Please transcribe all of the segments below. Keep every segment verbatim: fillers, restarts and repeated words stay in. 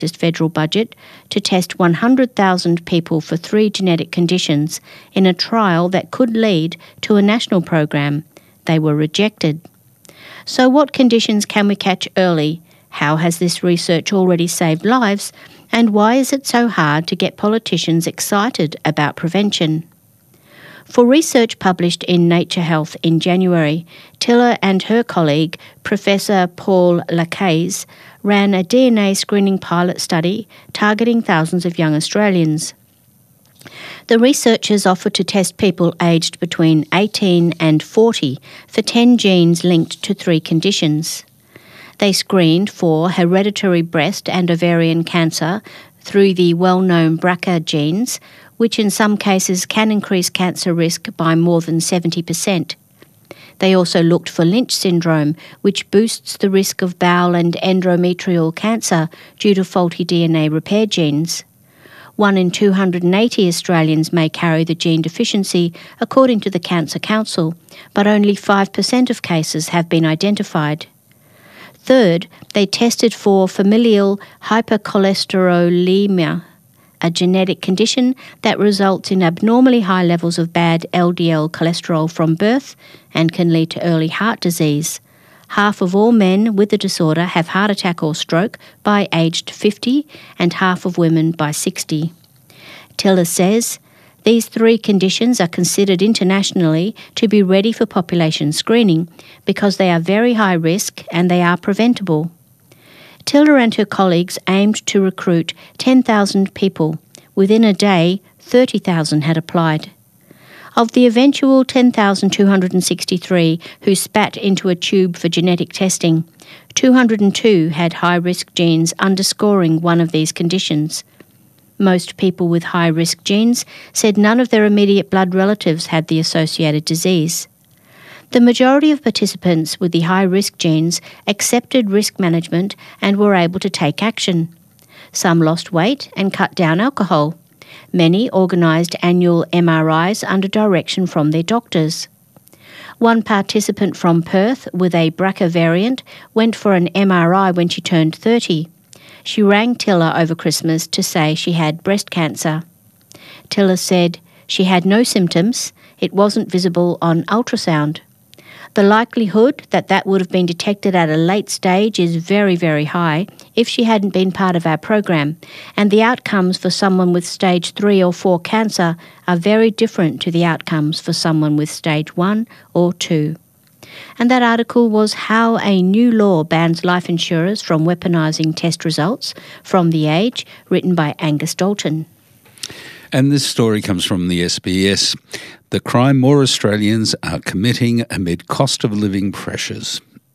federal budget to test one hundred thousand people for three genetic conditions in a trial that could lead to a national program. They were rejected. So what conditions can we catch early? How has this research already saved lives? And why is it so hard to get politicians excited about prevention? For research published in Nature Health in January, Tiller and her colleague, Professor Paul Lacaze, ran a D N A screening pilot study targeting thousands of young Australians. The researchers offered to test people aged between eighteen and forty for ten genes linked to three conditions. They screened for hereditary breast and ovarian cancer through the well-known B R C A genes, which in some cases can increase cancer risk by more than seventy percent. They also looked for Lynch syndrome, which boosts the risk of bowel and endometrial cancer due to faulty D N A repair genes. One in two hundred eighty Australians may carry the gene deficiency, according to the Cancer Council, but only five percent of cases have been identified. Third, they tested for familial hypercholesterolemia, a genetic condition that results in abnormally high levels of bad L D L cholesterol from birth and can lead to early heart disease. Half of all men with the disorder have heart attack or stroke by aged fifty and half of women by sixty. Tiller says, these three conditions are considered internationally to be ready for population screening because they are very high risk and they are preventable. Tiller and her colleagues aimed to recruit ten thousand people. Within a day, thirty thousand had applied. Of the eventual ten thousand two hundred sixty-three who spat into a tube for genetic testing, two hundred two had high-risk genes underscoring one of these conditions. Most people with high-risk genes said none of their immediate blood relatives had the associated disease. The majority of participants with the high-risk genes accepted risk management and were able to take action. Some lost weight and cut down alcohol. Many organised annual M R Is under direction from their doctors. One participant from Perth with a B R C A variant went for an M R I when she turned thirty. She rang Tiller over Christmas to say she had breast cancer. Tiller said she had no symptoms, it wasn't visible on ultrasound. The likelihood that that would have been detected at a late stage is very, very high if she hadn't been part of our program, and the outcomes for someone with stage three or four cancer are very different to the outcomes for someone with stage one or two. And that article was How a New Law Bans Life Insurers from Weaponising Test Results from The Age, written by Angus Dalton. And this story comes from the S B S. The crime more Australians are committing amid cost of living pressures.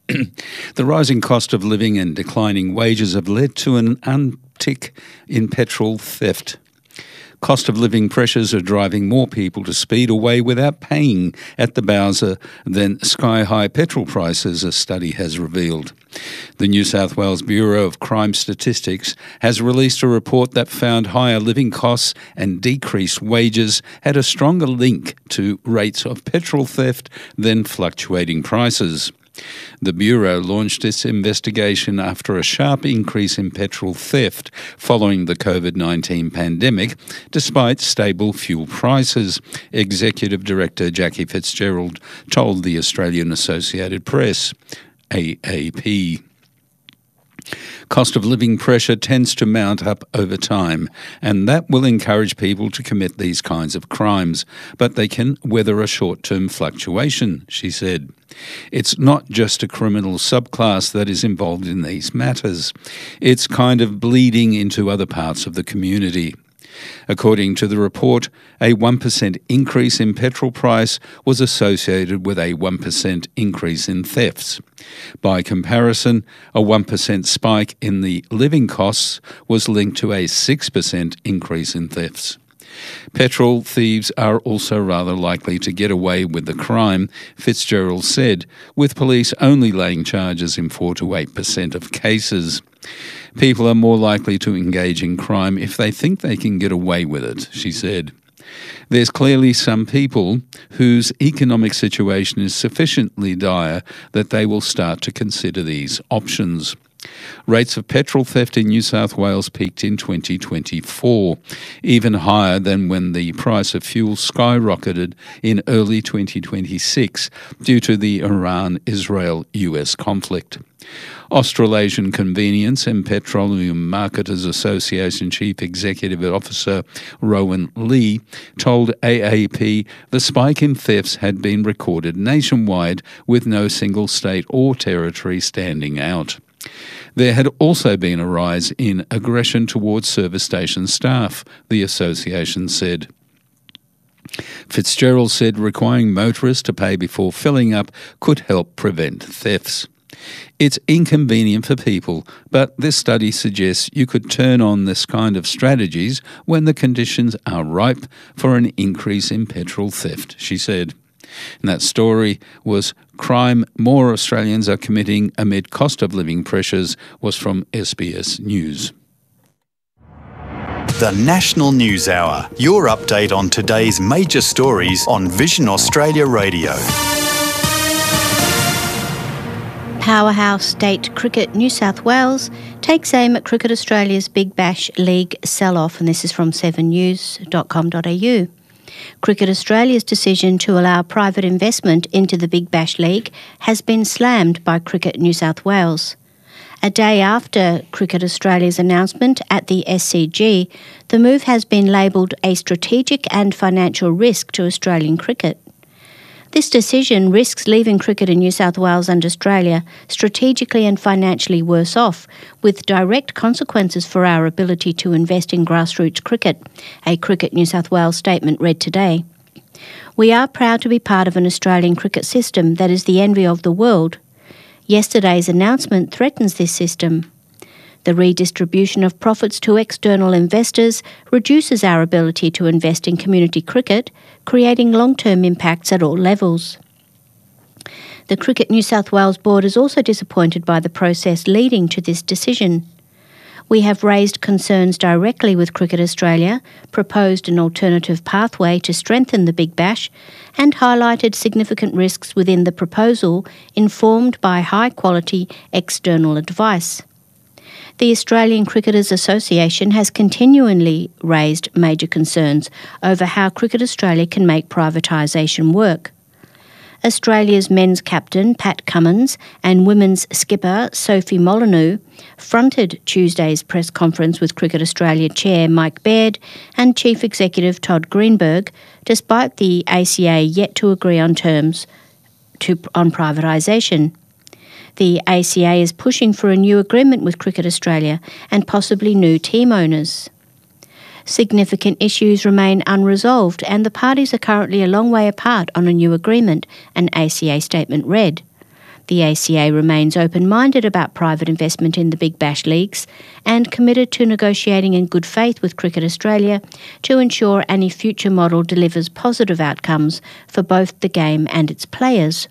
The rising cost of living and declining wages have led to an uptick in petrol theft. Cost of living pressures are driving more people to speed away without paying at the bowser than sky-high petrol prices, a study has revealed. The New South Wales Bureau of Crime Statistics has released a report that found higher living costs and decreased wages had a stronger link to rates of petrol theft than fluctuating prices. The Bureau launched its investigation after a sharp increase in petrol theft following the COVID nineteen pandemic, despite stable fuel prices, Executive Director Jackie Fitzgerald told the Australian Associated Press, A A P. Cost of living pressure tends to mount up over time, and that will encourage people to commit these kinds of crimes, but they can weather a short-term fluctuation, she said. It's not just a criminal subclass that is involved in these matters. It's kind of bleeding into other parts of the community. According to the report, a one percent increase in petrol price was associated with a one percent increase in thefts. By comparison, a one percent spike in the living costs was linked to a six percent increase in thefts. Petrol thieves are also rather likely to get away with the crime, Fitzgerald said, with police only laying charges in four to eight percent of cases. People are more likely to engage in crime if they think they can get away with it, she said. There's clearly some people whose economic situation is sufficiently dire that they will start to consider these options. Rates of petrol theft in New South Wales peaked in twenty twenty-four, even higher than when the price of fuel skyrocketed in early twenty twenty-six due to the Iran-Israel U S conflict. Australasian Convenience and Petroleum Marketers Association Chief Executive Officer Rowan Lee told A A P the spike in thefts had been recorded nationwide with no single state or territory standing out. There had also been a rise in aggression towards service station staff, the association said. Fitzgerald said requiring motorists to pay before filling up could help prevent thefts. It's inconvenient for people, but this study suggests you could turn on this kind of strategies when the conditions are ripe for an increase in petrol theft, she said. And that story was Crime More Australians Are Committing Amid Cost of Living Pressures was from S B S News. The National News Hour, your update on today's major stories on Vision Australia Radio. Powerhouse State Cricket New South Wales takes aim at Cricket Australia's Big Bash League sell-off, and this is from seven news dot com dot a u. Cricket Australia's decision to allow private investment into the Big Bash League has been slammed by Cricket New South Wales. A day after Cricket Australia's announcement at the S C G, the move has been labelled a strategic and financial risk to Australian cricket. This decision risks leaving cricket in New South Wales and Australia strategically and financially worse off, with direct consequences for our ability to invest in grassroots cricket, a Cricket New South Wales statement read today. We are proud to be part of an Australian cricket system that is the envy of the world. Yesterday's announcement threatens this system. The redistribution of profits to external investors reduces our ability to invest in community cricket, creating long-term impacts at all levels. The Cricket New South Wales Board is also disappointed by the process leading to this decision. We have raised concerns directly with Cricket Australia, proposed an alternative pathway to strengthen the Big Bash, and highlighted significant risks within the proposal, informed by high-quality external advice. The Australian Cricketers Association has continually raised major concerns over how Cricket Australia can make privatisation work. Australia's men's captain, Pat Cummins, and women's skipper, Sophie Molyneux, fronted Tuesday's press conference with Cricket Australia Chair Mike Baird and Chief Executive Todd Greenberg, despite the A C A yet to agree on terms to, on privatisation. The A C A is pushing for a new agreement with Cricket Australia and possibly new team owners. Significant issues remain unresolved and the parties are currently a long way apart on a new agreement, an A C A statement read. The A C A remains open-minded about private investment in the Big Bash leagues and committed to negotiating in good faith with Cricket Australia to ensure any future model delivers positive outcomes for both the game and its players.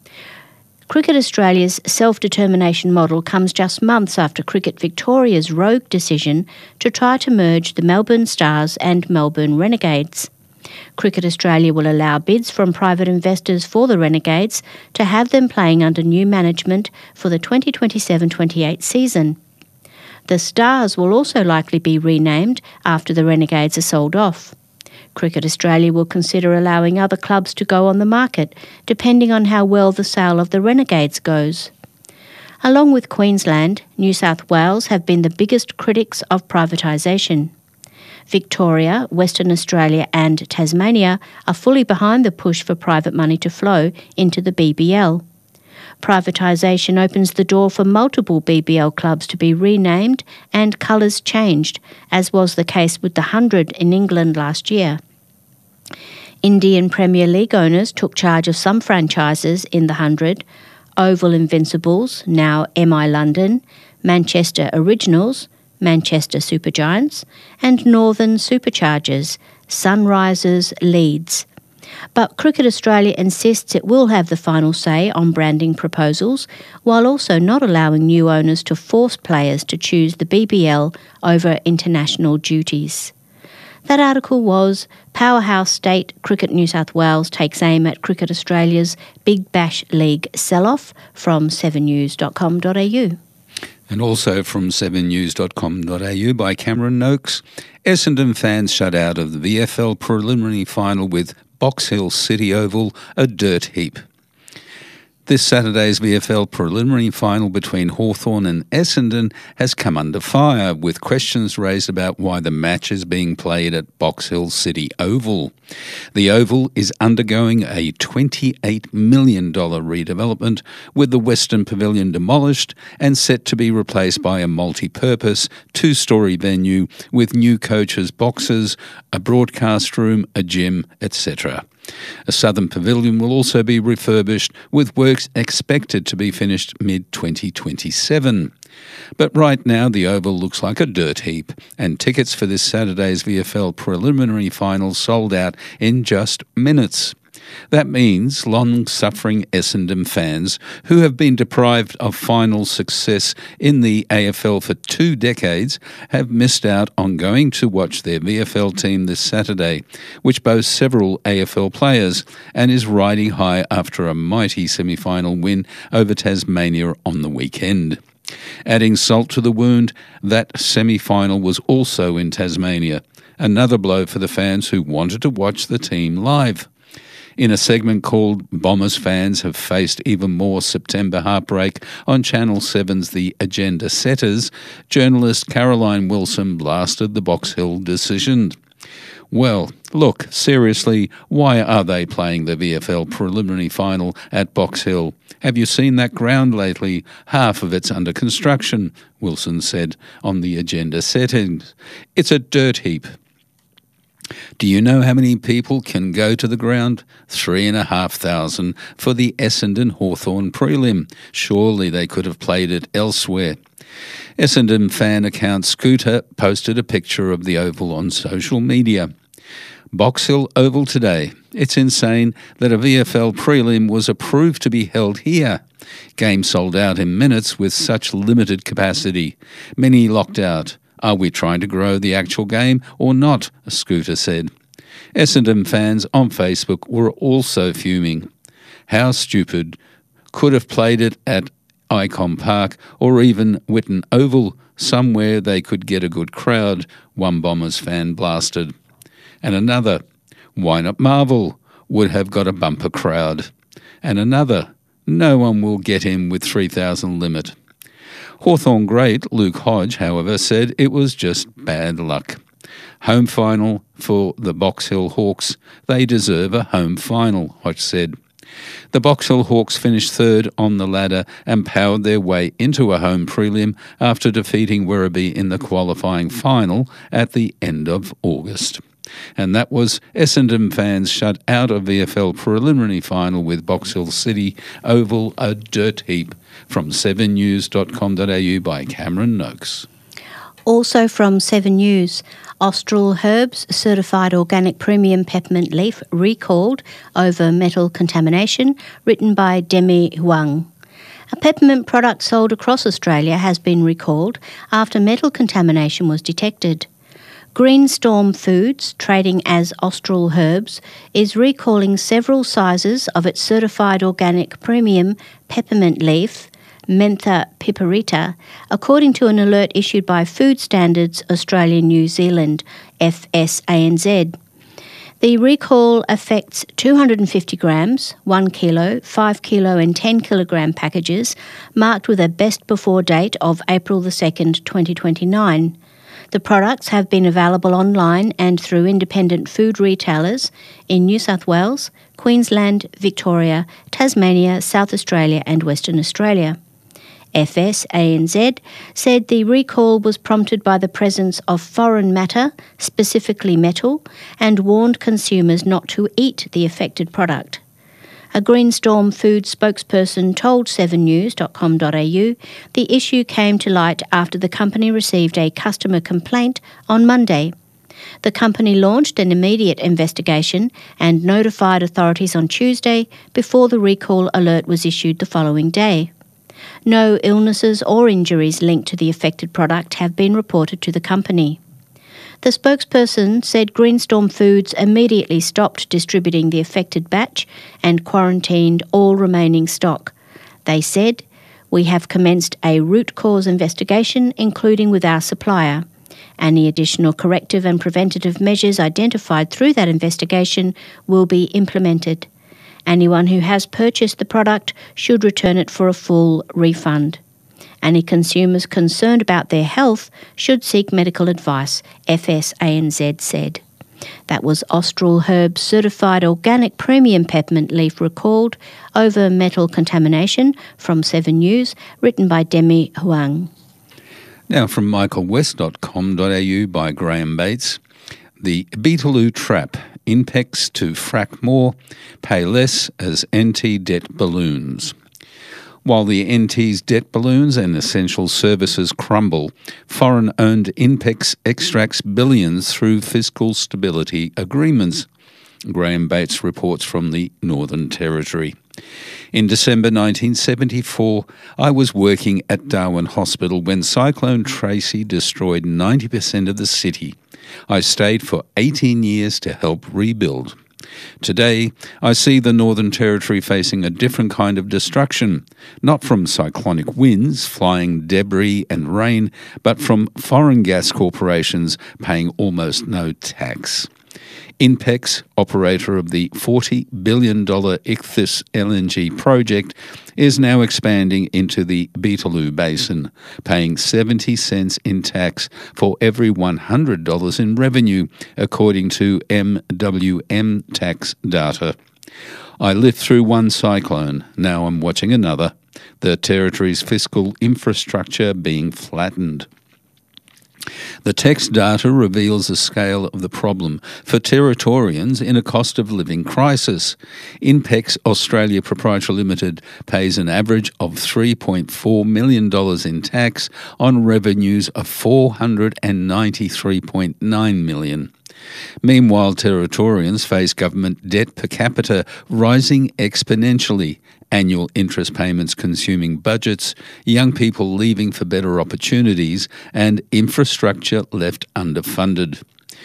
Cricket Australia's self-determination model comes just months after Cricket Victoria's rogue decision to try to merge the Melbourne Stars and Melbourne Renegades. Cricket Australia will allow bids from private investors for the Renegades to have them playing under new management for the twenty twenty-seven twenty-eight season. The Stars will also likely be renamed after the Renegades are sold off. Cricket Australia will consider allowing other clubs to go on the market, depending on how well the sale of the Renegades goes. Along with Queensland, New South Wales have been the biggest critics of privatisation. Victoria, Western Australia and Tasmania are fully behind the push for private money to flow into the B B L. Privatisation opens the door for multiple B B L clubs to be renamed and colours changed, as was the case with the Hundred in England last year. Indian Premier League owners took charge of some franchises in the Hundred: Oval Invincibles, now M I London, Manchester Originals, Manchester Supergiants, and Northern Superchargers, Sunrisers Leeds. But Cricket Australia insists it will have the final say on branding proposals, while also not allowing new owners to force players to choose the B B L over international duties. That article was Powerhouse State Cricket New South Wales takes aim at Cricket Australia's Big Bash League sell-off from seven news dot com dot a u. And also from seven news dot com dot a u by Cameron Noakes, Essendon fans shut out of the V F L preliminary final with Box Hill City Oval a dirt heap. This Saturday's V F L preliminary final between Hawthorn and Essendon has come under fire, with questions raised about why the match is being played at Box Hill City Oval. The Oval is undergoing a twenty-eight million dollars redevelopment, with the Western Pavilion demolished and set to be replaced by a multi-purpose two-storey venue with new coaches' boxes, a broadcast room, a gym, et cetera. A southern pavilion will also be refurbished, with works expected to be finished mid twenty twenty-seven. But right now the Oval looks like a dirt heap, and tickets for this Saturday's V F L preliminary final sold out in just minutes. That means long-suffering Essendon fans, who have been deprived of final success in the A F L for two decades, have missed out on going to watch their V F L team this Saturday, which boasts several A F L players and is riding high after a mighty semi-final win over Tasmania on the weekend. Adding salt to the wound, that semi-final was also in Tasmania, another blow for the fans who wanted to watch the team live. In a segment called Bombers Fans Have Faced Even More September Heartbreak on Channel seven's The Agenda Setters, journalist Caroline Wilson blasted the Box Hill decision. Well, look, seriously, why are they playing the V F L preliminary final at Box Hill? Have you seen that ground lately? Half of it's under construction, Wilson said on The Agenda Settings. It's a dirt heap. Do you know how many people can go to the ground? Three and a half thousand for the Essendon Hawthorn prelim. Surely they could have played it elsewhere. Essendon fan account Scooter posted a picture of the Oval on social media. Box Hill Oval today. It's insane that a V F L prelim was approved to be held here. Game sold out in minutes with such limited capacity. Many locked out. Are we trying to grow the actual game or not? A Scooter said. Essendon fans on Facebook were also fuming. How stupid. Could have played it at Icon Park or even Whitten Oval, somewhere they could get a good crowd, one Bombers fan blasted. And another, why not Marvel? Would have got a bumper crowd. And another, no one will get in with three thousand limit. Hawthorn great Luke Hodge, however, said it was just bad luck. Home final for the Box Hill Hawks. They deserve a home final, Hodge said. The Box Hill Hawks finished third on the ladder and powered their way into a home prelim after defeating Werribee in the qualifying final at the end of August. And that was Essendon fans shut out of V F L preliminary final with Box Hill City Oval a dirt heap, from seven news dot com dot a u by Cameron Noakes. Also from seven News, Austral Herbs Certified Organic Premium Peppermint Leaf recalled over metal contamination, written by Demi Huang. A peppermint product sold across Australia has been recalled after metal contamination was detected. Greenstorm Foods, trading as Austral Herbs, is recalling several sizes of its certified organic premium peppermint leaf, Mentha piperita, according to an alert issued by Food Standards Australia New Zealand, F S A N Z. The recall affects two hundred fifty grams, one kilo, five kilo and ten kilogram packages marked with a best before date of April the second, twenty twenty-nine. The products have been available online and through independent food retailers in New South Wales, Queensland, Victoria, Tasmania, South Australia and Western Australia. F S A N Z said the recall was prompted by the presence of foreign matter, specifically metal, and warned consumers not to eat the affected product. A Greenstorm Food spokesperson told seven news dot com dot a u the issue came to light after the company received a customer complaint on Monday. The company launched an immediate investigation and notified authorities on Tuesday before the recall alert was issued the following day. No illnesses or injuries linked to the affected product have been reported to the company. The spokesperson said Greenstorm Foods immediately stopped distributing the affected batch and quarantined all remaining stock. They said, We have commenced a root cause investigation, including with our supplier. Any additional corrective and preventative measures identified through that investigation will be implemented. Anyone who has purchased the product should return it for a full refund. Any consumers concerned about their health should seek medical advice, F S A N Z said. That was Austral Herbs Certified Organic Premium Peppermint Leaf recalled over metal contamination from Seven News, written by Demi Huang. Now from michael west dot com dot a u by Graham Bates. The Beetaloo Trap, INPEX to frack more, pay less as N T debt balloons. While the N T's debt balloons and essential services crumble, foreign-owned INPEX extracts billions through fiscal stability agreements. Graham Bates reports from the Northern Territory. In December nineteen seventy-four, I was working at Darwin Hospital when Cyclone Tracy destroyed ninety percent of the city. I stayed for eighteen years to help rebuild. Today, I see the Northern Territory facing a different kind of destruction, not from cyclonic winds, flying debris and rain, but from foreign gas corporations paying almost no tax. INPEX, operator of the forty billion dollars Ichthys L N G project, is now expanding into the Beetaloo Basin, paying seventy cents in tax for every one hundred dollars in revenue, according to M W M tax data. I lived through one cyclone, now I'm watching another, the Territory's fiscal infrastructure being flattened. The text data reveals the scale of the problem for Territorians in a cost of living crisis. INPEX Australia Proprietary Limited pays an average of three point four million dollars in tax on revenues of four hundred ninety-three point nine million dollars. Meanwhile, Territorians face government debt per capita rising exponentially, annual interest payments consuming budgets, young people leaving for better opportunities, and infrastructure left underfunded.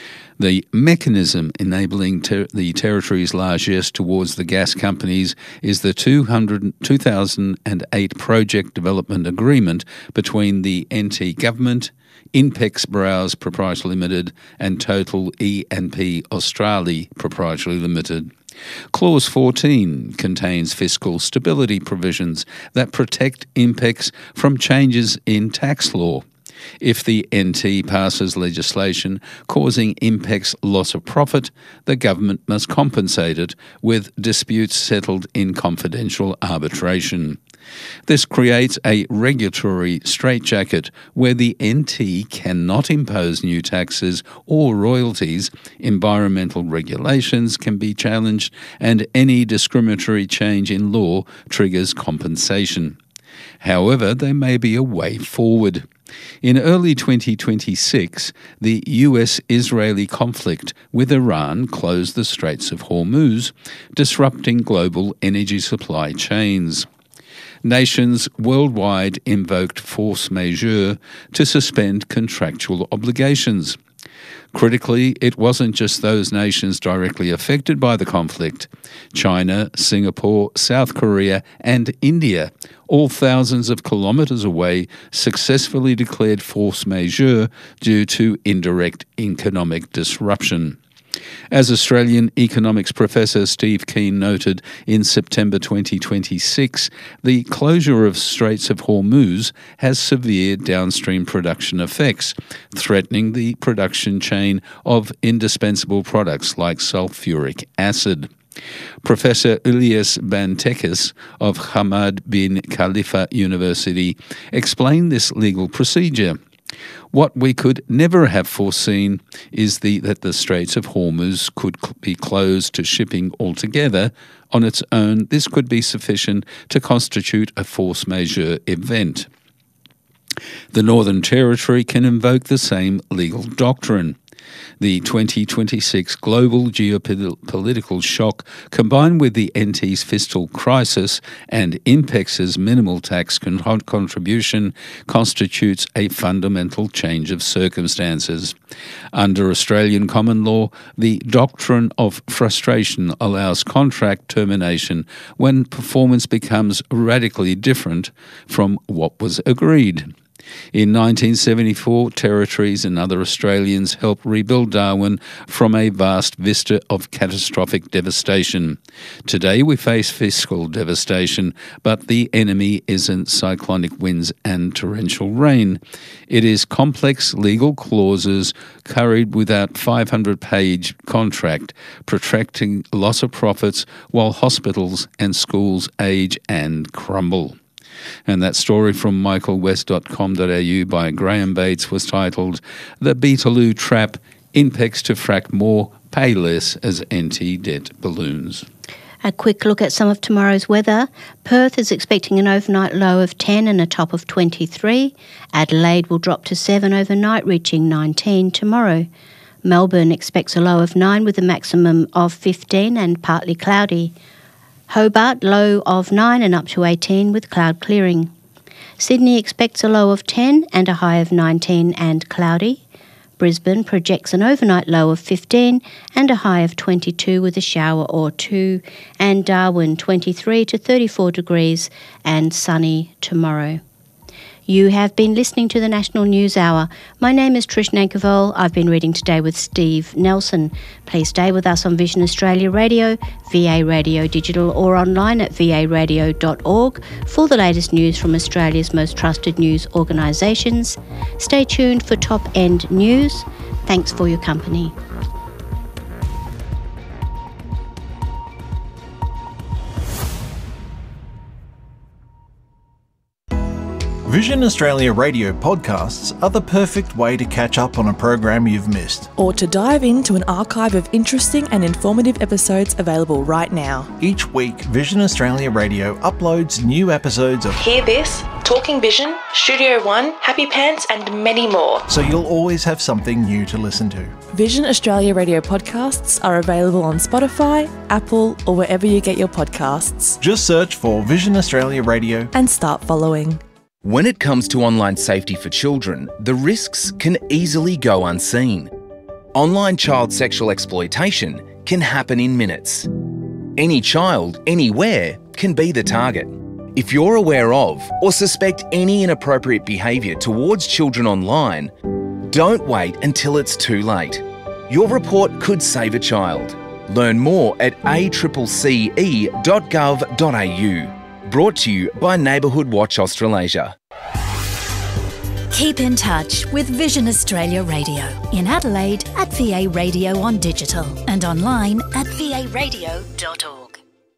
The mechanism enabling ter- the Territory's largesse towards the gas companies is the two thousand eight Project Development Agreement between the N T Government, INPEX Browse Proprietary Limited and Total E and P Australia Proprietary Limited. Clause fourteen contains fiscal stability provisions that protect INPEX from changes in tax law. If the N T passes legislation causing INPEX loss of profit, the government must compensate it with disputes settled in confidential arbitration. This creates a regulatory straitjacket where the N T cannot impose new taxes or royalties, environmental regulations can be challenged, and any discriminatory change in law triggers compensation. However, there may be a way forward. In early twenty twenty-six, the U S-Israeli conflict with Iran closed the Straits of Hormuz, disrupting global energy supply chains. Nations worldwide invoked force majeure to suspend contractual obligations. Critically, it wasn't just those nations directly affected by the conflict. China, Singapore, South Korea, and India, all thousands of kilometres away, successfully declared force majeure due to indirect economic disruption. As Australian economics professor Steve Keen noted in September twenty twenty-six, the closure of Straits of Hormuz has severe downstream production effects, threatening the production chain of indispensable products like sulfuric acid. Professor Ilyas Bantekis of Hamad bin Khalifa University explained this legal procedure. What we could never have foreseen is the, that the Straits of Hormuz could cl- be closed to shipping altogether. On its own, this could be sufficient to constitute a force majeure event. The Northern Territory can invoke the same legal doctrine. The twenty twenty-six global geopolitical shock, combined with the N T's fiscal crisis and INPEX's minimal tax con- contribution, constitutes a fundamental change of circumstances. Under Australian common law, the doctrine of frustration allows contract termination when performance becomes radically different from what was agreed. In nineteen seventy-four, Territories and other Australians helped rebuild Darwin from a vast vista of catastrophic devastation. Today we face fiscal devastation, but the enemy isn't cyclonic winds and torrential rain. It is complex legal clauses carried without five hundred page contract, protracting loss of profits while hospitals and schools age and crumble. And that story from michael west dot com dot a u by Graham Bates was titled The Beetaloo Trap, INPEX to Frack More, Pay Less as N T Debt Balloons. A quick look at some of tomorrow's weather. Perth is expecting an overnight low of ten and a top of twenty-three. Adelaide will drop to seven overnight, reaching nineteen tomorrow. Melbourne expects a low of nine with a maximum of fifteen and partly cloudy. Hobart, low of nine and up to eighteen with cloud clearing. Sydney expects a low of ten and a high of nineteen and cloudy. Brisbane projects an overnight low of fifteen and a high of twenty-two with a shower or two. And Darwin, twenty-three to thirty-four degrees and sunny tomorrow. You have been listening to the National News Hour. My name is Trish Nankervold. I've been reading today with Steve Nelson. Please stay with us on Vision Australia Radio, V A Radio Digital, or online at v a radio dot org for the latest news from Australia's most trusted news organisations. Stay tuned for Top End News. Thanks for your company. Vision Australia radio podcasts are the perfect way to catch up on a program you've missed. Or to dive into an archive of interesting and informative episodes available right now. Each week, Vision Australia Radio uploads new episodes of Hear This, Talking Vision, Studio One, Happy Pants and many more. So you'll always have something new to listen to. Vision Australia radio podcasts are available on Spotify, Apple or wherever you get your podcasts. Just search for Vision Australia Radio and start following. When it comes to online safety for children, the risks can easily go unseen. Online child sexual exploitation can happen in minutes. Any child, anywhere, can be the target. If you're aware of or suspect any inappropriate behaviour towards children online, don't wait until it's too late. Your report could save a child. Learn more at a c c e dot gov dot a u. Brought to you by Neighbourhood Watch Australasia. Keep in touch with Vision Australia Radio in Adelaide at V A Radio on digital and online at v a radio dot org.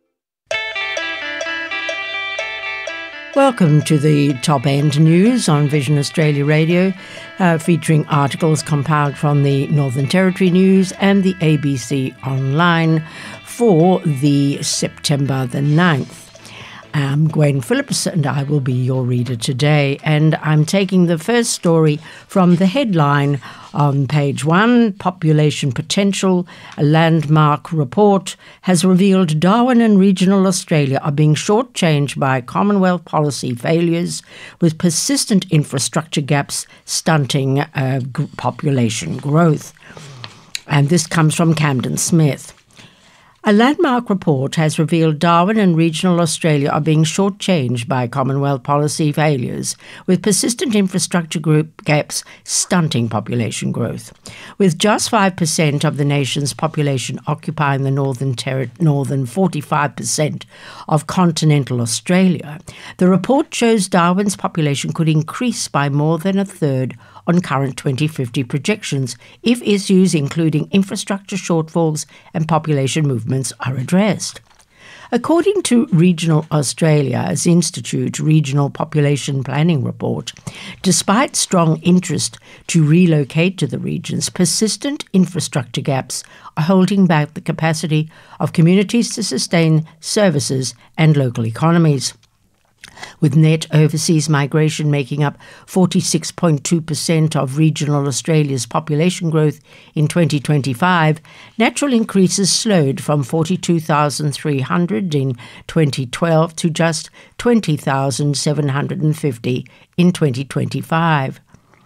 Welcome to the Top End News on Vision Australia Radio, uh, featuring articles compiled from the Northern Territory News and the A B C Online for the September the ninth. I'm Gwen Phillips and I will be your reader today, and I'm taking the first story from the headline on page one. Population Potential, a landmark report, has revealed Darwin and regional Australia are being shortchanged by Commonwealth policy failures, with persistent infrastructure gaps stunting uh, g- population growth. And this comes from Camden Smith. A landmark report has revealed Darwin and regional Australia are being shortchanged by Commonwealth policy failures, with persistent infrastructure group gaps stunting population growth. With just five percent of the nation's population occupying the northern, ter- northern forty-five percent of continental Australia, the report shows Darwin's population could increase by more than a third on current twenty fifty projections if issues including infrastructure shortfalls and population movements are addressed. According to Regional Australia's Institute Regional Population Planning Report, despite strong interest to relocate to the regions, persistent infrastructure gaps are holding back the capacity of communities to sustain services and local economies. With net overseas migration making up forty-six point two percent of regional Australia's population growth in twenty twenty-five, natural increases slowed from forty-two thousand three hundred in twenty twelve to just twenty thousand seven hundred fifty in twenty twenty-five.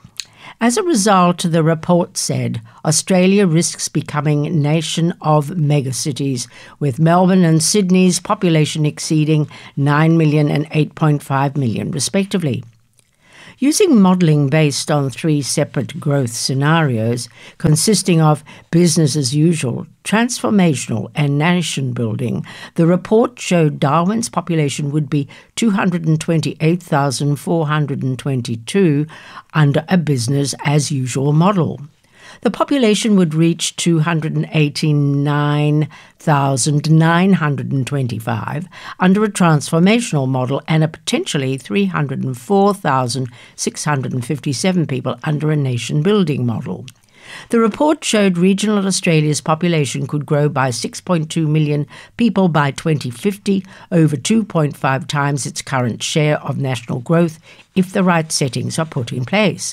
As a result, the report said, Australia risks becoming nation of megacities, with Melbourne and Sydney's population exceeding nine million and eight point five million, respectively. Using modelling based on three separate growth scenarios consisting of business as usual, transformational and nation building, the report showed Darwin's population would be two hundred twenty-eight thousand four hundred twenty-two under a business as usual model. The population would reach two hundred eighty-nine thousand nine hundred twenty-five under a transformational model and a potentially three hundred four thousand six hundred fifty-seven people under a nation-building model. The report showed regional Australia's population could grow by six point two million people by twenty fifty, over two point five times its current share of national growth if the right settings are put in place.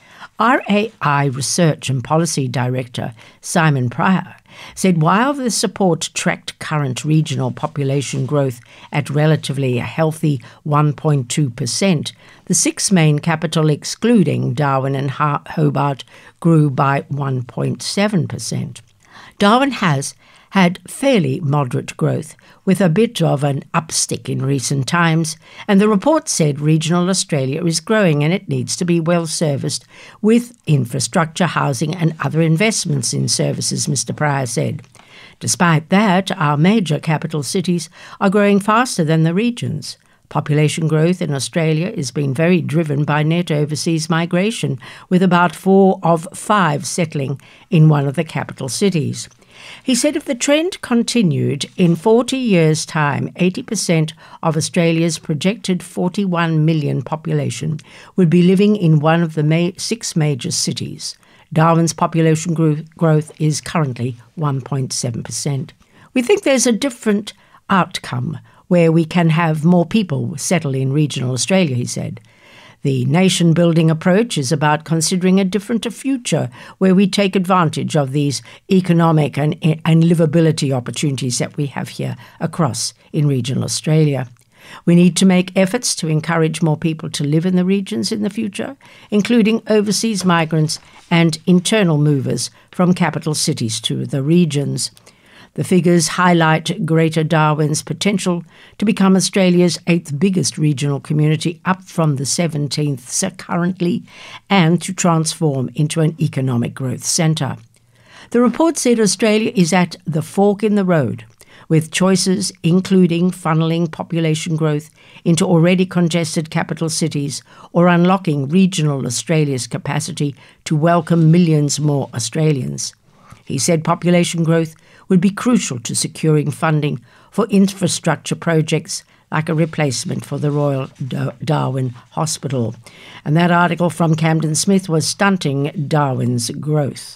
R A I Research and Policy Director Simon Pryor said while the support tracked current regional population growth at relatively a healthy one point two percent, the six main capital excluding Darwin and Hobart grew by one point seven percent. Darwin has had fairly moderate growth, with a bit of an upstick in recent times, and the report said regional Australia is growing and it needs to be well serviced with infrastructure, housing and other investments in services, Mister Pryor said. Despite that, our major capital cities are growing faster than the regions. Population growth in Australia is being very driven by net overseas migration, with about four of five settling in one of the capital cities. He said if the trend continued, in forty years' time, eighty percent of Australia's projected forty-one million population would be living in one of the ma- six major cities. Darwin's population gro- growth is currently one point seven percent. We think there's a different outcome where we can have more people settle in regional Australia, he said. The nation-building approach is about considering a different future where we take advantage of these economic and, and livability opportunities that we have here across in regional Australia. We need to make efforts to encourage more people to live in the regions in the future, including overseas migrants and internal movers from capital cities to the regions. The figures highlight Greater Darwin's potential to become Australia's eighth biggest regional community, up from the seventeenth currently, and to transform into an economic growth centre. The report said Australia is at the fork in the road, with choices including funneling population growth into already congested capital cities or unlocking regional Australia's capacity to welcome millions more Australians. He said population growth would be crucial to securing funding for infrastructure projects like a replacement for the Royal Darwin Hospital. And that article from Camden Smith was Stunting Darwin's Growth.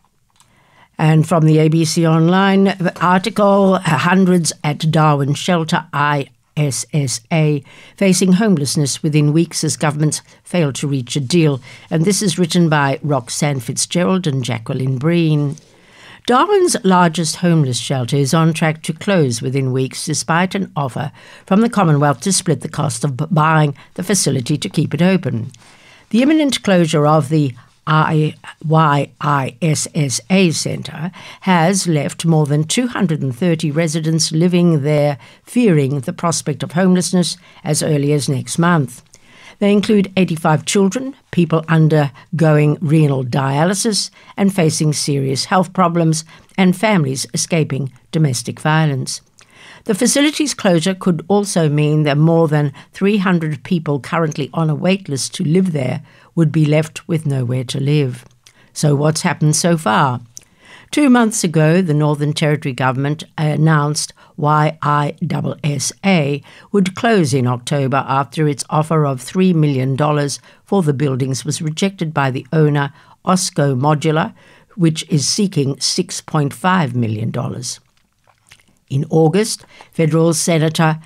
And from the A B C Online article, hundreds at Darwin Shelter I S S A facing homelessness within weeks as governments fail to reach a deal. And this is written by Roxanne Fitzgerald and Jacqueline Breen. Darwin's largest homeless shelter is on track to close within weeks despite an offer from the Commonwealth to split the cost of buying the facility to keep it open. The imminent closure of the Y I S S A Centre has left more than two hundred thirty residents living there fearing the prospect of homelessness as early as next month. They include eighty-five children, people undergoing renal dialysis and facing serious health problems, and families escaping domestic violence. The facility's closure could also mean that more than three hundred people currently on a wait list to live there would be left with nowhere to live. So what's happened so far? Two months ago, the Northern Territory Government announced Y I S S A would close in October after its offer of three million dollars for the buildings was rejected by the owner, Osco Modular, which is seeking six point five million dollars. In August, Federal Senator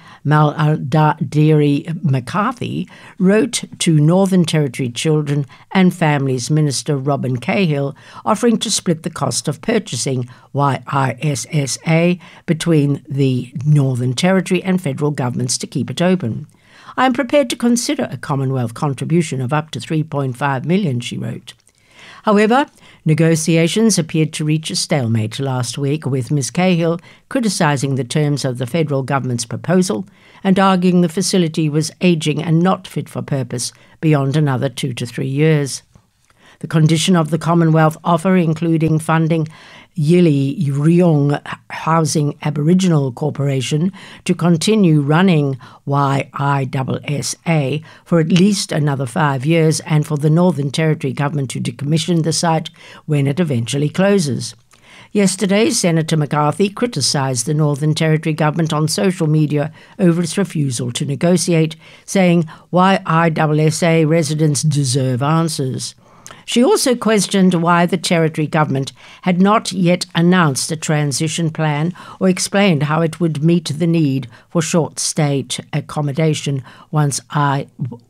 Maldiri McCarthy wrote to Northern Territory Children and Families Minister Robin Cahill offering to split the cost of purchasing Y I S S A between the Northern Territory and federal governments to keep it open. I am prepared to consider a Commonwealth contribution of up to three point five million dollars, she wrote. However, negotiations appeared to reach a stalemate last week, with Miz Cahill criticising the terms of the federal government's proposal and arguing the facility was ageing and not fit for purpose beyond another two to three years. The condition of the Commonwealth offer, including funding Yili Ryong Housing Aboriginal Corporation to continue running Y I S S A for at least another five years and for the Northern Territory government to decommission the site when it eventually closes. Yesterday, Senator McCarthy criticised the Northern Territory government on social media over its refusal to negotiate, saying Y I S S A residents deserve answers. She also questioned why the Territory government had not yet announced a transition plan or explained how it would meet the need for short-stay accommodation once Y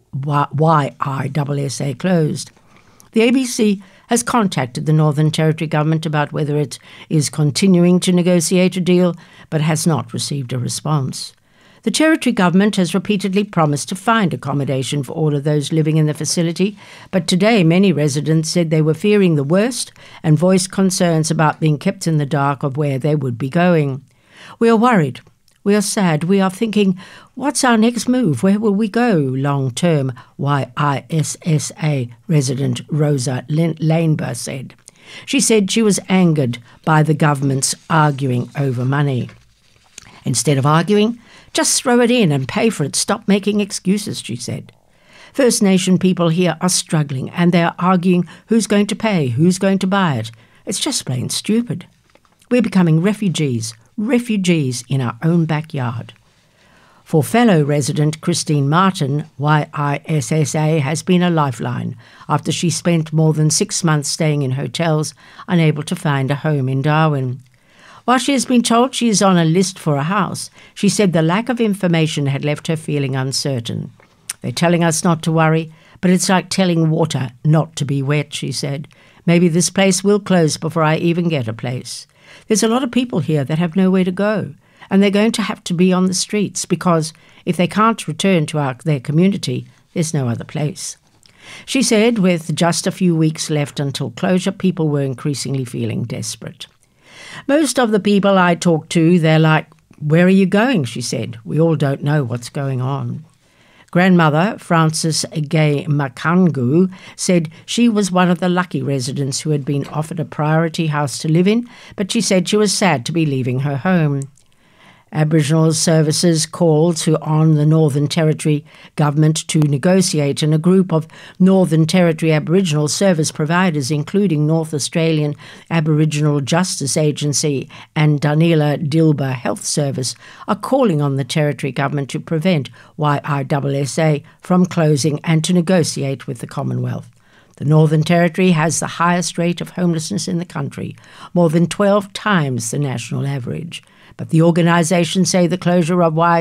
I S S A closed. The A B C has contacted the Northern Territory government about whether it is continuing to negotiate a deal, but has not received a response. The Territory government has repeatedly promised to find accommodation for all of those living in the facility, but today many residents said they were fearing the worst and voiced concerns about being kept in the dark of where they would be going. We are worried. We are sad. We are thinking, what's our next move? Where will we go long term? Y I S S A resident Rosa Laneber said. She said she was angered by the government's arguing over money. Instead of arguing, just throw it in and pay for it. Stop making excuses, she said. First Nation people here are struggling and they are arguing who's going to pay, who's going to buy it. It's just plain stupid. We're becoming refugees, refugees in our own backyard. For fellow resident Christine Martin, Y I S S A has been a lifeline after she spent more than six months staying in hotels, unable to find a home in Darwin. While she has been told she is on a list for a house, she said the lack of information had left her feeling uncertain. They're telling us not to worry, but it's like telling water not to be wet, she said. Maybe this place will close before I even get a place. There's a lot of people here that have nowhere to go, and they're going to have to be on the streets because if they can't return to our, their community, there's no other place. She said with just a few weeks left until closure, people were increasingly feeling desperate. Most of the people I talk to, they're like, where are you going? She said. We all don't know what's going on. Grandmother Frances Gay Makangu said she was one of the lucky residents who had been offered a priority house to live in, but she said she was sad to be leaving her home. Aboriginal Services called to on the Northern Territory government to negotiate, and a group of Northern Territory Aboriginal service providers, including North Australian Aboriginal Justice Agency and Dunilla Dilba Health Service, are calling on the Territory government to prevent Y I S S A from closing and to negotiate with the Commonwealth. The Northern Territory has the highest rate of homelessness in the country, more than twelve times the national average. But the organisations say the closure of Y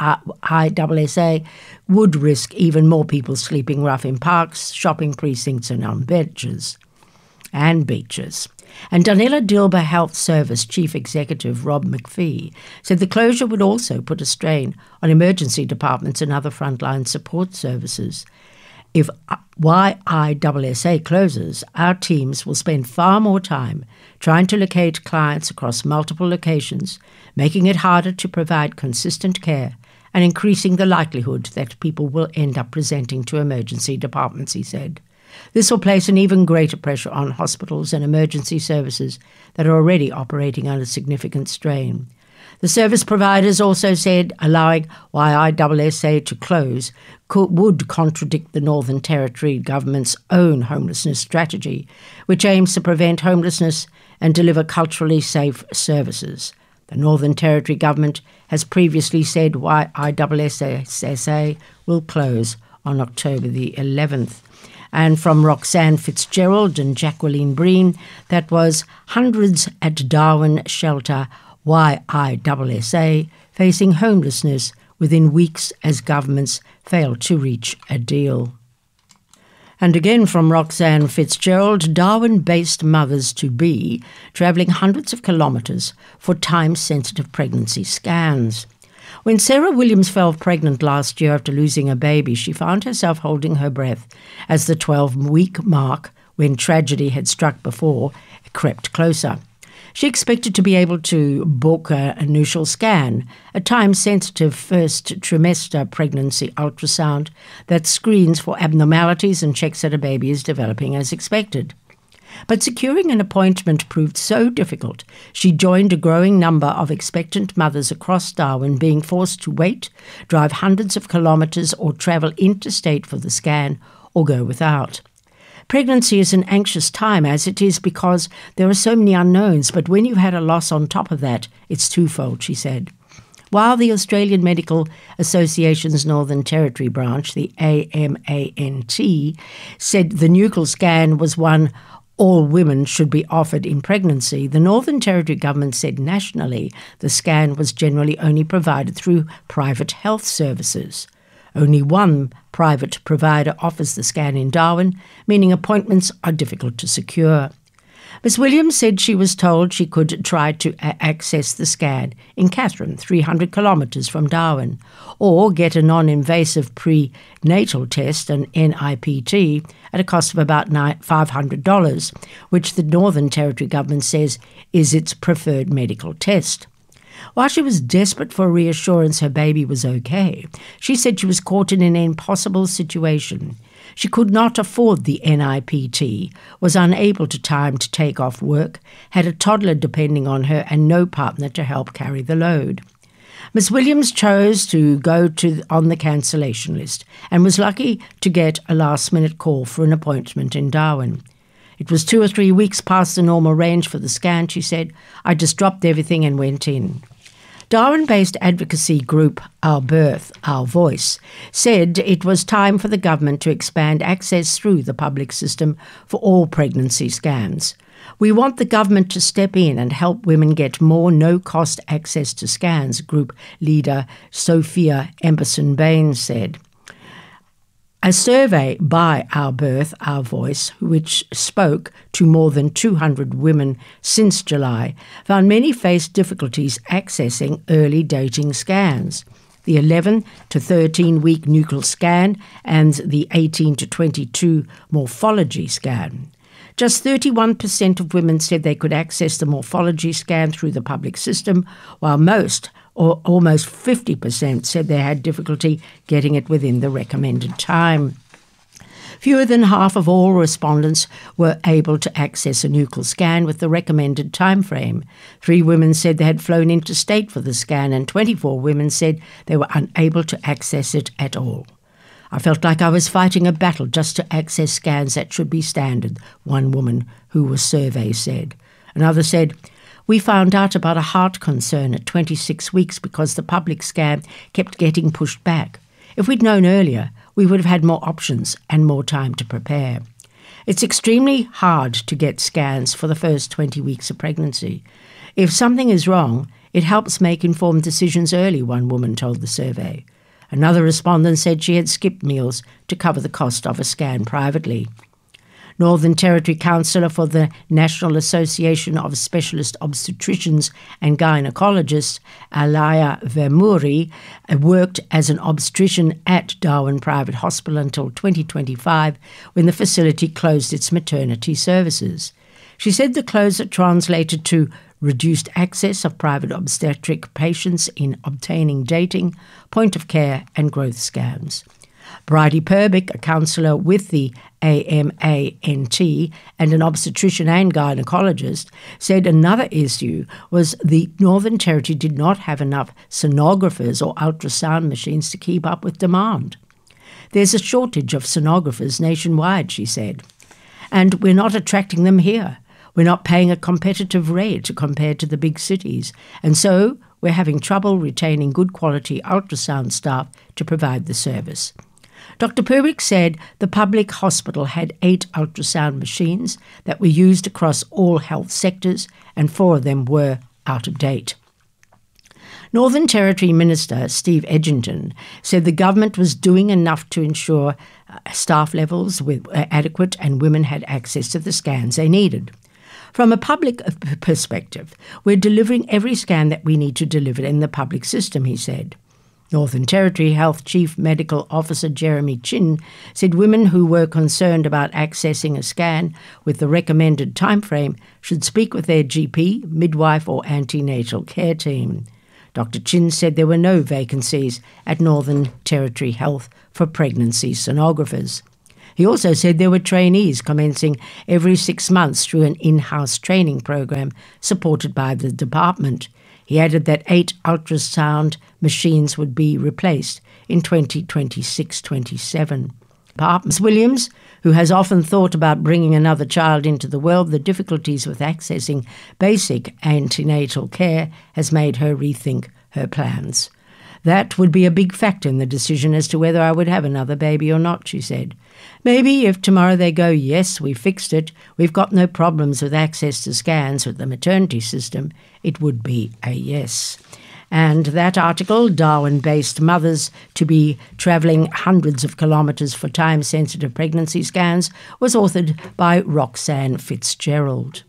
I S S A would risk even more people sleeping rough in parks, shopping precincts and on benches and beaches. And Dunilla Dilba Health Service Chief Executive Rob McPhee said the closure would also put a strain on emergency departments and other frontline support services. If Y I S S A closes, our teams will spend far more time trying to locate clients across multiple locations, making it harder to provide consistent care and increasing the likelihood that people will end up presenting to emergency departments, he said. This will place an even greater pressure on hospitals and emergency services that are already operating under significant strain. The service providers also said allowing Y I S S A to close could, would contradict the Northern Territory government's own homelessness strategy, which aims to prevent homelessness and deliver culturally safe services. The Northern Territory government has previously said Y I S S A will close on October the eleventh. And from Roxanne Fitzgerald and Jacqueline Breen, that was hundreds at Darwin Shelter Y I S S A, facing homelessness within weeks as governments failed to reach a deal. And again from Roxanne Fitzgerald, Darwin-based mothers-to-be travelling hundreds of kilometres for time-sensitive pregnancy scans. When Sarah Williams fell pregnant last year after losing a baby, she found herself holding her breath as the twelve-week mark, when tragedy had struck before, crept closer. She expected to be able to book an initial scan, a time-sensitive first trimester pregnancy ultrasound that screens for abnormalities and checks that a baby is developing as expected. But securing an appointment proved so difficult, she joined a growing number of expectant mothers across Darwin being forced to wait, drive hundreds of kilometres or travel interstate for the scan or go without. Pregnancy is an anxious time as it is because there are so many unknowns, but when you've had a loss on top of that, it's twofold, she said. While the Australian Medical Association's Northern Territory branch, the A M A N T, said the nuchal scan was one all women should be offered in pregnancy, the Northern Territory government said nationally the scan was generally only provided through private health services. Only one private provider offers the scan in Darwin, meaning appointments are difficult to secure. Miz Williams said she was told she could try to a- access the scan in Katherine, three hundred kilometres from Darwin, or get a non-invasive prenatal test, an N I P T, at a cost of about five hundred dollars, which the Northern Territory government says is its preferred medical test. While she was desperate for reassurance her baby was okay, she said she was caught in an impossible situation. She could not afford the N I P T, was unable to time to take off work, had a toddler depending on her and no partner to help carry the load. Miz Williams chose to go to on the cancellation list and was lucky to get a last-minute call for an appointment in Darwin. It was two or three weeks past the normal range for the scan, she said. I just dropped everything and went in. Darwin-based advocacy group Our Birth, Our Voice said it was time for the government to expand access through the public system for all pregnancy scans. We want the government to step in and help women get more no-cost access to scans, group leader Sophia Emberson-Bain said. A survey by Our Birth, Our Voice, which spoke to more than two hundred women since July, found many faced difficulties accessing early dating scans. The eleven to thirteen week nuchal scan and the eighteen to twenty-two morphology scan. Just thirty-one percent of women said they could access the morphology scan through the public system, while most, or almost fifty percent, said they had difficulty getting it within the recommended time. Fewer than half of all respondents were able to access a nuchal scan with the recommended time frame. Three women said they had flown interstate for the scan, and twenty-four women said they were unable to access it at all. I felt like I was fighting a battle just to access scans that should be standard, one woman who was surveyed said. Another said, we found out about a heart concern at twenty-six weeks because the public scan kept getting pushed back. If we'd known earlier, we would have had more options and more time to prepare. It's extremely hard to get scans for the first twenty weeks of pregnancy. If something is wrong, it helps make informed decisions early, one woman told the survey. Another respondent said she had skipped meals to cover the cost of a scan privately. Northern Territory Councillor for the National Association of Specialist Obstetricians and Gynecologists, Alaya Vermuri, worked as an obstetrician at Darwin Private Hospital until twenty twenty-five, when the facility closed its maternity services. She said the closure translated to reduced access of private obstetric patients in obtaining dating, point-of-care and growth scans. Bridie Perbick, a counsellor with the A M A N T and an obstetrician and gynecologist, said another issue was the Northern Territory did not have enough sonographers or ultrasound machines to keep up with demand. There's a shortage of sonographers nationwide, she said, and we're not attracting them here. We're not paying a competitive rate compared to the big cities, and so we're having trouble retaining good quality ultrasound staff to provide the service. Doctor Perwick said the public hospital had eight ultrasound machines that were used across all health sectors, and four of them were out of date. Northern Territory Minister Steve Edgington said the government was doing enough to ensure uh, staff levels were adequate and women had access to the scans they needed. From a public perspective, we're delivering every scan that we need to deliver in the public system, he said. Northern Territory Health Chief Medical Officer Jeremy Chin said women who were concerned about accessing a scan with the recommended timeframe should speak with their G P, midwife or antenatal care team. Doctor Chin said there were no vacancies at Northern Territory Health for pregnancy sonographers. He also said there were trainees commencing every six months through an in-house training program supported by the department. He added that eight ultrasound machines would be replaced in twenty twenty-six twenty-seven. Miz Williams, who has often thought about bringing another child into the world, the difficulties with accessing basic antenatal care has made her rethink her plans. That would be a big factor in the decision as to whether I would have another baby or not, she said. Maybe if tomorrow they go, yes, we fixed it, we've got no problems with access to scans with the maternity system, it would be a yes. And that article, Darwin-based mothers to be travelling hundreds of kilometres for time-sensitive pregnancy scans, was authored by Roxanne Fitzgerald.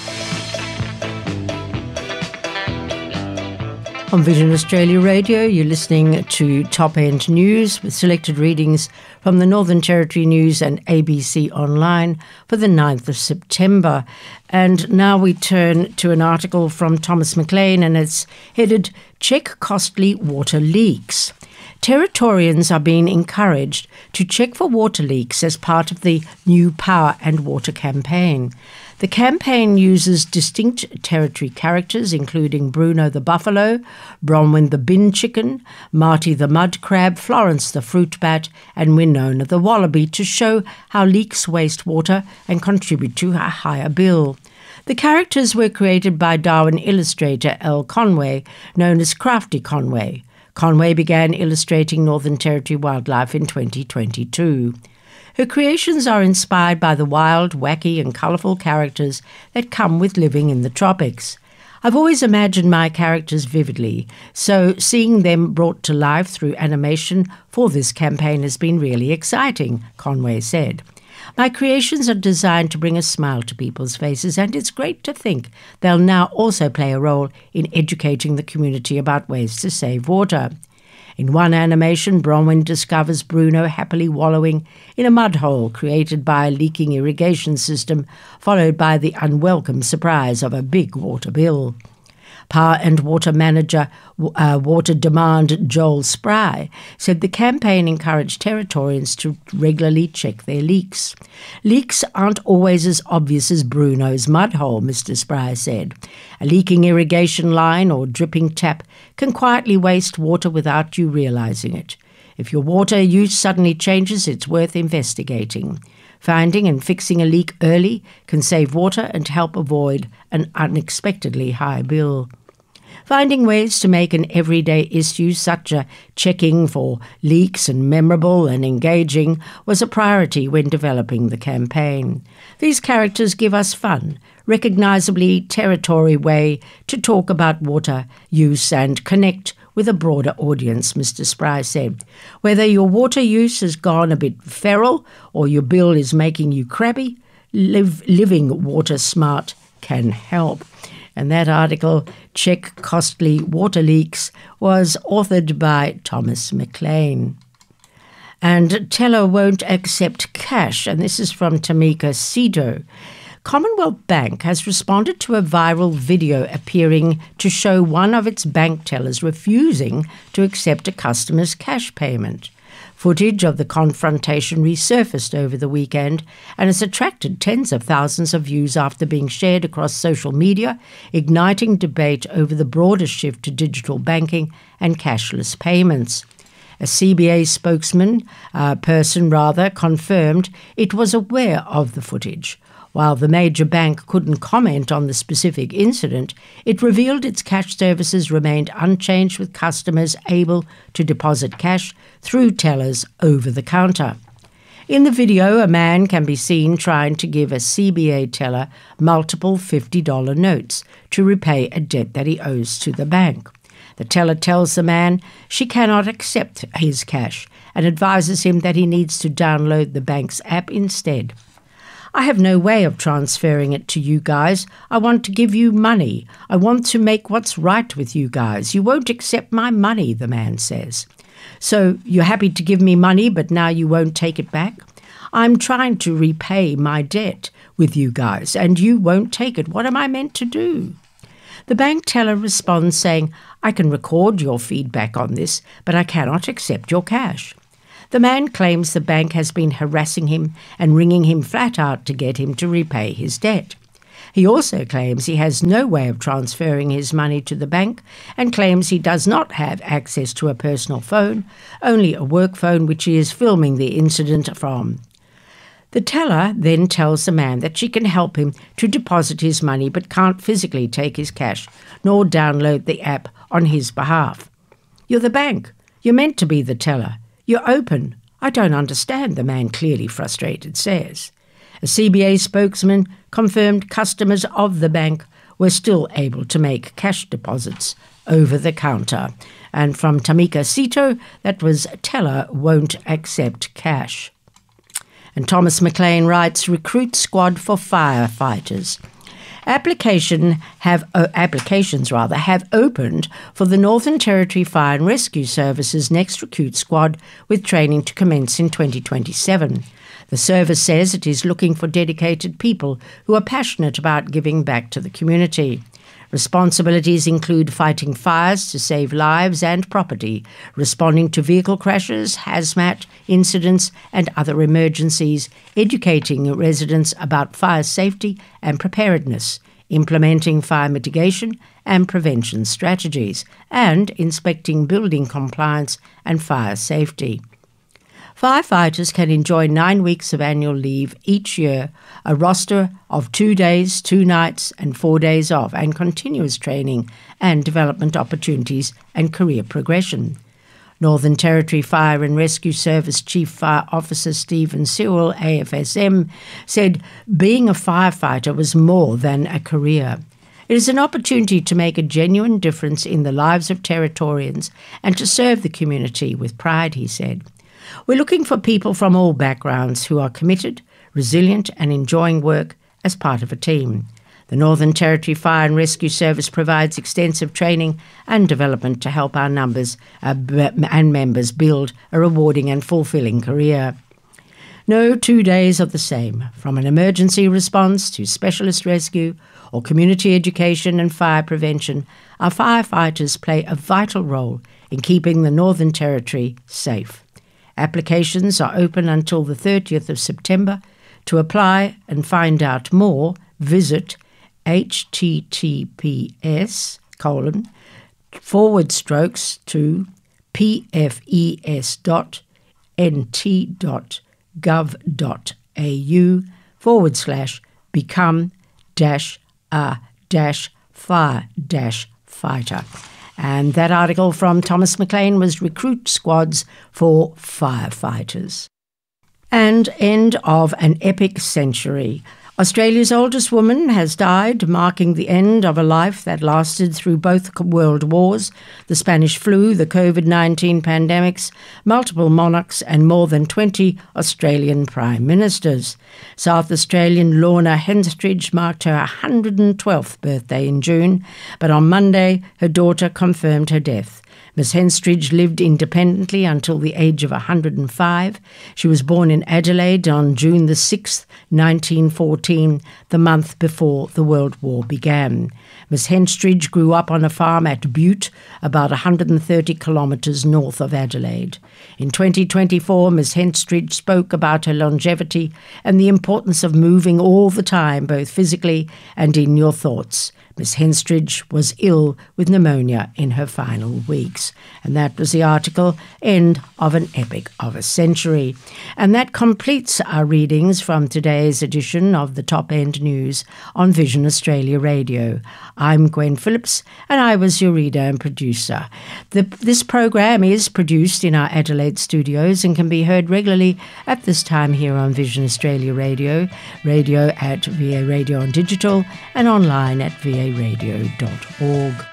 On Vision Australia Radio, you're listening to Top End News with selected readings from the Northern Territory News and A B C Online for the ninth of September. And now we turn to an article from Thomas McLean, and it's headed, Check Costly Water Leaks. Territorians are being encouraged to check for water leaks as part of the new Power and Water campaign. The campaign uses distinct territory characters, including Bruno the buffalo, Bronwyn the bin chicken, Marty the mud crab, Florence the fruit bat, and Winona the wallaby, to show how leaks waste water and contribute to a higher bill. The characters were created by Darwin illustrator Elle Conway, known as Crafty Conway. Conway began illustrating Northern Territory wildlife in twenty twenty-two. Her creations are inspired by the wild, wacky and colourful characters that come with living in the tropics. I've always imagined my characters vividly, so seeing them brought to life through animation for this campaign has been really exciting, Conway said. My creations are designed to bring a smile to people's faces, and it's great to think they'll now also play a role in educating the community about ways to save water. In one animation, Bronwyn discovers Bruno happily wallowing in a mud hole created by a leaking irrigation system, followed by the unwelcome surprise of a big water bill. Power and Water Manager uh, Water Demand Joel Spry said the campaign encouraged Territorians to regularly check their leaks. Leaks aren't always as obvious as Bruno's mud hole, Mister Spry said. A leaking irrigation line or dripping tap can quietly waste water without you realising it. If your water use suddenly changes, it's worth investigating. Finding and fixing a leak early can save water and help avoid an unexpectedly high bill. Finding ways to make an everyday issue such as checking for leaks and memorable and engaging was a priority when developing the campaign. These characters give us fun, recognisably territory way to talk about water use and connect with a broader audience, Mister Spry said. Whether your water use has gone a bit feral or your bill is making you crabby, live, living water smart can help. And that article, Check Costly Water Leaks, was authored by Thomas McLean. And Teller won't accept cash, and this is from Tamika Sido. Commonwealth Bank has responded to a viral video appearing to show one of its bank tellers refusing to accept a customer's cash payment. Footage of the confrontation resurfaced over the weekend and has attracted tens of thousands of views after being shared across social media, igniting debate over the broader shift to digital banking and cashless payments. A C B A spokesman, uh, person rather, confirmed it was aware of the footage. While the major bank couldn't comment on the specific incident, it revealed its cash services remained unchanged, with customers able to deposit cash through tellers over the counter. In the video, a man can be seen trying to give a C B A teller multiple fifty dollar notes to repay a debt that he owes to the bank. The teller tells the man she cannot accept his cash and advises him that he needs to download the bank's app instead. I have no way of transferring it to you guys. I want to give you money. I want to make what's right with you guys. You won't accept my money, the man says. So you're happy to give me money, but now you won't take it back? I'm trying to repay my debt with you guys, and you won't take it. What am I meant to do? The bank teller responds saying, I can record your feedback on this, but I cannot accept your cash. The man claims the bank has been harassing him and ringing him flat out to get him to repay his debt. He also claims he has no way of transferring his money to the bank and claims he does not have access to a personal phone, only a work phone which he is filming the incident from. The teller then tells the man that she can help him to deposit his money but can't physically take his cash nor download the app on his behalf. You're the bank. You're meant to be the teller. You're open. I don't understand, the man clearly frustrated says. A C B A spokesman confirmed customers of the bank were still able to make cash deposits over the counter. And from Tamika Sito, that was teller won't accept cash. And Thomas McLean writes, recruit squad for firefighters. Application have uh, applications rather have opened for the Northern Territory Fire and Rescue Service's next recruit squad, with training to commence in twenty twenty-seven. The service says it is looking for dedicated people who are passionate about giving back to the community. Responsibilities include fighting fires to save lives and property, responding to vehicle crashes, hazmat incidents and other emergencies, educating residents about fire safety and preparedness, implementing fire mitigation and prevention strategies, and inspecting building compliance and fire safety. Firefighters can enjoy nine weeks of annual leave each year, a roster of two days, two nights and four days off, and continuous training and development opportunities and career progression. Northern Territory Fire and Rescue Service Chief Fire Officer Stephen Sewell, A F S M, said being a firefighter was more than a career. It is an opportunity to make a genuine difference in the lives of Territorians and to serve the community with pride, he said. We're looking for people from all backgrounds who are committed, resilient and enjoying work as part of a team. The Northern Territory Fire and Rescue Service provides extensive training and development to help our numbers uh, and members build a rewarding and fulfilling career. No two days are the same. From an emergency response to specialist rescue or community education and fire prevention, our firefighters play a vital role in keeping the Northern Territory safe. Applications are open until the thirtieth of September. To apply and find out more, visit https colon forward strokes to pfes.nt.gov.au forward slash become dash a dash fire dash fighter. And that article from Thomas McLean was Recruit Squads for Firefighters. And end of an epic century. Australia's oldest woman has died, marking the end of a life that lasted through both world wars, the Spanish flu, the COVID nineteen pandemics, multiple monarchs and more than twenty Australian prime ministers. South Australian Lorna Henstridge marked her one hundred twelfth birthday in June, but on Monday her daughter confirmed her death. Miss Henstridge lived independently until the age of one hundred five. She was born in Adelaide on June the sixth, nineteen fourteen, the month before the World War began. Miss Henstridge grew up on a farm at Butte, about one hundred thirty kilometres north of Adelaide. In twenty twenty-four, Miss Henstridge spoke about her longevity and the importance of moving all the time, both physically and in your thoughts. Miss Henstridge was ill with pneumonia in her final weeks. And that was the article, End of an Epic of a Century. And that completes our readings from today's edition of the Top End News on Vision Australia Radio. I'm Gwen Phillips, and I was your reader and producer. The, this program is produced in our Adelaide studios and can be heard regularly at this time here on Vision Australia Radio, radio at V A Radio on Digital, and online at v a radio dot org.